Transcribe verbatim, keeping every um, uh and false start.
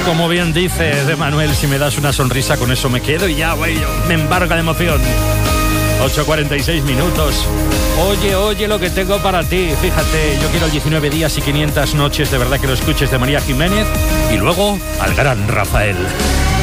Como bien dice de Manuel, si me das una sonrisa con eso me quedo y ya, güey, me embarga de emoción. ocho cuarenta y seis minutos. Oye, oye lo que tengo para ti. Fíjate, yo quiero diecinueve días y quinientas noches, de verdad que lo escuches, de María Jiménez. Y luego al gran Rafael.